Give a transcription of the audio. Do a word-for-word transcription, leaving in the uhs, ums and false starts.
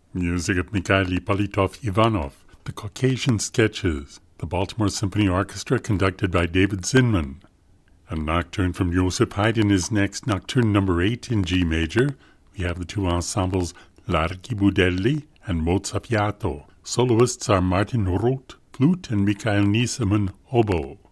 Music of Mikhail Ippolitov-Ivanov, The Caucasian Sketches, the Baltimore Symphony Orchestra conducted by David Zinman. A nocturne from Joseph Haydn is next, Nocturne number eight in G major. We have the two ensembles Larghi Budelli and Mozzafiato. Soloists are Martin Roth, flute, and Mikhail Niesemann, oboe.